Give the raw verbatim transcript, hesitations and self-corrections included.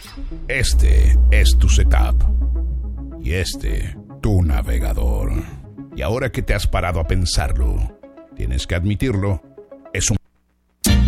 Este es tu setup. Y este, tu navegador. Y ahora que te has parado a pensarlo, tienes que admitirlo, es un